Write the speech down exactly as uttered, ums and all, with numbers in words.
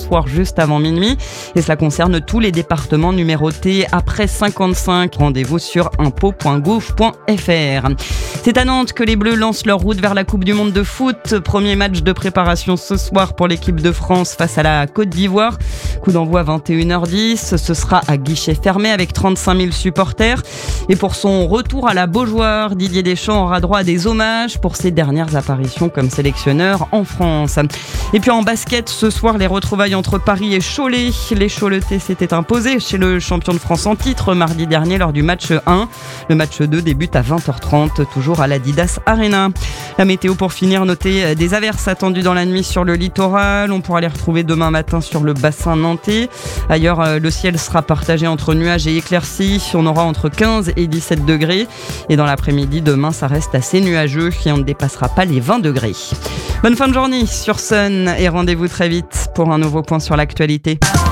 soir juste avant minuit. Et cela concerne tous les départements numérotés après cinquante-cinq. Rendez-vous sur impôts point gouv point f r. C'est à Nantes que les Bleus lancent leur route vers la Coupe du Monde de foot. Premier match de préparation ce soir pour l'équipe de France face à la Côte d'Ivoire. Coup d'envoi à vingt et une heures dix. Ce sera à guichet fermé avec trente-cinq mille supporters. Et pour son retour à la Beaujoire, Didier Deschamps aura droit à des hommages pour ses dernières apparitions comme sélectionneur en France. Et puis en basket, ce soir, les retrouvailles entre Paris et Cholet. Les Choletais s'étaient imposés chez le champion de France en titre mardi dernier lors du match un. Le match deux débute à vingt heures trente, toujours à l'Adidas Arena. La météo pour finir, notez des averses attendues dans la nuit sur le littoral. On pourra les retrouver demain matin sur le bassin nantais. Ailleurs, le ciel sera partagé entre nuages et éclaircies. On aura entre quinze et dix-sept degrés. Et dans l'après-midi, demain, ça reste assez nuageux et on ne dépassera pas les vingt degrés. Bonne fin de journée sur Sun et rendez-vous très vite pour un nouveau point sur l'actualité.